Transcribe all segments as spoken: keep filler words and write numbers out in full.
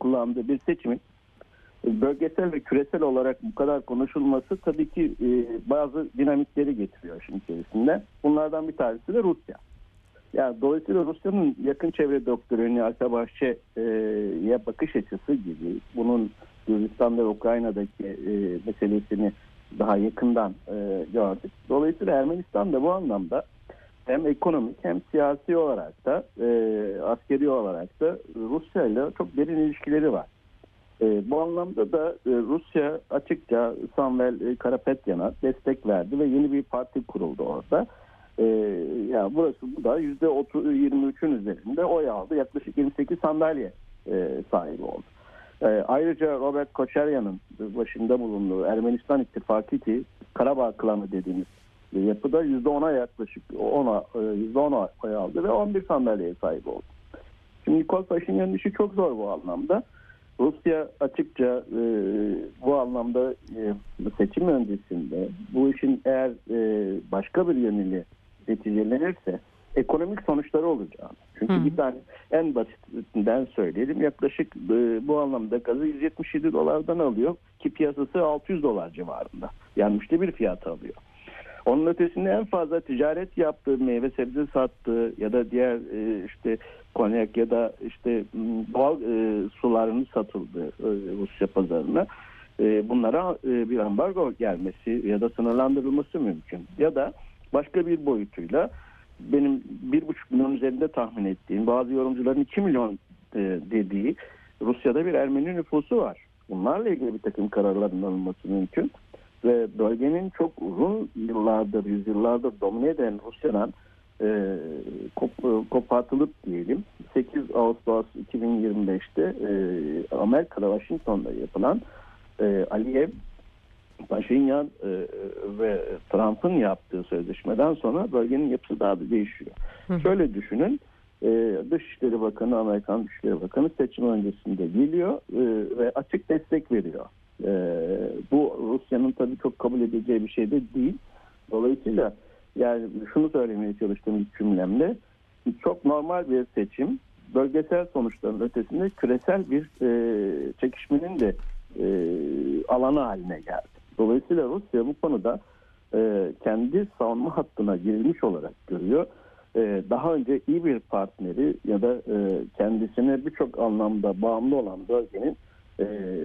kullandığı bir seçimin bölgesel ve küresel olarak bu kadar konuşulması tabii ki e, bazı dinamikleri getiriyor işin içerisinde. Bunlardan bir tanesi de Rusya. Yani dolayısıyla Rusya'nın yakın çevre doktrini, Arka-Bahçe'ye bakış açısı gibi, bunun Gürcistan ve Ukrayna'daki e, meselesini daha yakından e, gördük. Dolayısıyla Ermenistan da bu anlamda hem ekonomik hem siyasi olarak da e, askeri olarak da Rusya ile çok derin ilişkileri var. E, bu anlamda da e, Rusya açıkça Samvel Karapetyan'a destek verdi ve yeni bir parti kuruldu orada. E, yani burası bu da yüzde yirmi üçün üzerinde oy aldı. Yaklaşık yirmi sekiz sandalye e, sahibi oldu. E, ayrıca Robert Kocheryan'ın başında bulunduğu Ermenistan İttifakı ki Karabağ Klanı dediğimiz yapıda yüzde ona yaklaşık ona yüzde on oy aldı ve on bir sandalyeye sahip oldu. Şimdi Nikol Paşinyan'ın işi çok zor bu anlamda. Rusya açıkça e, bu anlamda e, seçim öncesinde bu işin eğer e, başka bir yönüyle neticelenirse ekonomik sonuçları olacağını. Çünkü Hı. bir tane en basitinden söyleyelim, yaklaşık e, bu anlamda gazı yüz yetmiş yedi dolardan alıyor ki piyasası altı yüz dolar civarında. Yani üçte bir fiyatı alıyor. Onun ötesinde en fazla ticaret yaptığı, meyve sebze sattığı ya da diğer e, işte konyak ya da işte doğal e, sularının satıldığı e, Rusya pazarına e, bunlara e, bir ambargo gelmesi ya da sınırlandırılması mümkün. Ya da başka bir boyutuyla benim bir buçuk milyon üzerinde tahmin ettiğim, bazı yorumcuların iki milyon e, dediği Rusya'da bir Ermeni nüfusu var. Bunlarla ilgili bir takım kararların alınması mümkün. Ve bölgenin çok uzun yıllardır, yüzyıllardır domine eden Rusya'dan e, kop, kopartılıp diyelim sekiz Ağustos iki bin yirmi beşte e, Amerika'da Washington'da yapılan e, Aliyev, Paşinyan e, ve Trump'ın yaptığı sözleşmeden sonra bölgenin yapısı daha da değişiyor. Hı. Şöyle düşünün, e, Dışişleri Bakanı, Amerikan Dışişleri Bakanı seçim öncesinde geliyor e, ve açık destek veriyor. Ee, bu Rusya'nın tabii çok kabul edeceği bir şey de değil. Dolayısıyla yani şunu söylemeye çalıştığım ilk cümlemle çok normal bir seçim bölgesel sonuçların ötesinde küresel bir e, çekişmenin de e, alanı haline geldi. Dolayısıyla Rusya bu konuda e, kendi savunma hattına girilmiş olarak görüyor. E, daha önce iyi bir partneri ya da e, kendisine birçok anlamda bağımlı olan bölgenin Ee,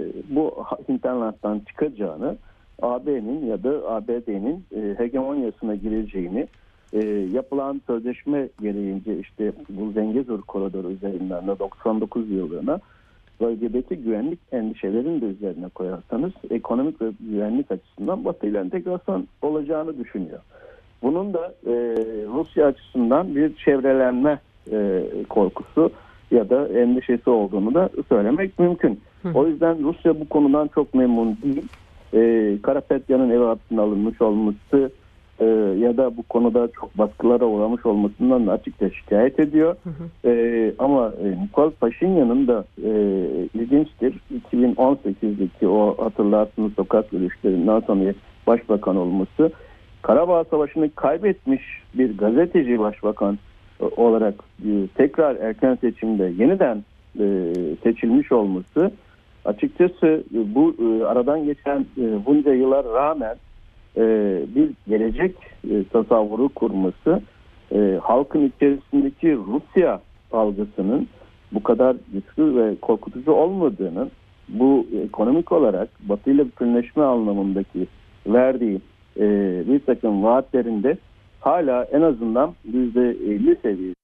bu internetten çıkacağını, A B'nin ya da A B D'nin e, hegemonyasına gireceğini, e, yapılan sözleşme gereğince işte bu Zengezur koridoru üzerinden de doksan dokuz yıllığına bölgedeki güvenlik endişelerini de üzerine koyarsanız ekonomik ve güvenlik açısından Batı ile entegrasyon olacağını düşünüyor. Bunun da e, Rusya açısından bir çevrelenme e, korkusu ya da endişesi olduğunu da söylemek mümkün. Hı. O yüzden Rusya bu konudan çok memnun değil. Ee, Karapetyan'ın ev hapsine alınmış olması e, ya da bu konuda çok baskılara uğramış olmasından da açıkça şikayet ediyor. Hı hı. E, ama e, Nikol Paşinyan'ın da e, ilginçtir. iki bin on sekizdeki o hatırlarsınız sokak yürüyüşlerinden sonra başbakan olması, Karabağ Savaşı'nı kaybetmiş bir gazeteci başbakan olarak e, tekrar erken seçimde yeniden e, seçilmiş olması açıkçası e, bu e, aradan geçen e, bunca yıla rağmen e, bir gelecek e, tasavvuru kurması, e, halkın içerisindeki Rusya algısının bu kadar güçlü ve korkutucu olmadığının, bu ekonomik olarak Batı ile bütünleşme anlamındaki verdiği e, bir takım vaatlerinde hala en azından yüzde elli seviyesi.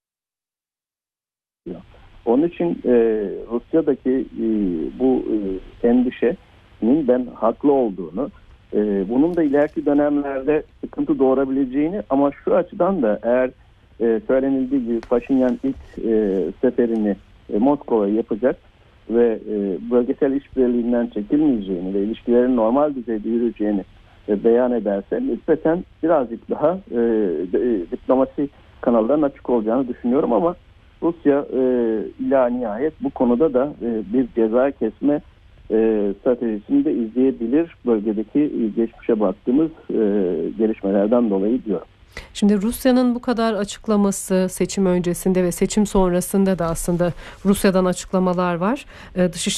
Onun için e, Rusya'daki e, bu e, endişenin ben haklı olduğunu, e, bunun da ileriki dönemlerde sıkıntı doğurabileceğini, ama şu açıdan da eğer e, söylenildiği gibi Paşinyan ilk e, seferini e, Moskova'ya yapacak ve e, bölgesel işbirliğinden çekilmeyeceğini ve ilişkilerin normal düzeyde yürüyeceğini e, beyan ederse nispeten birazcık daha e, e, diplomasi kanallarının açık olacağını düşünüyorum, ama Rusya e, ila nihayet bu konuda da e, bir ceza kesme e, stratejisini de izleyebilir bölgedeki e, geçmişe baktığımız e, gelişmelerden dolayı diyorum. Şimdi Rusya'nın bu kadar açıklaması seçim öncesinde ve seçim sonrasında da aslında Rusya'dan açıklamalar var. Dışişleri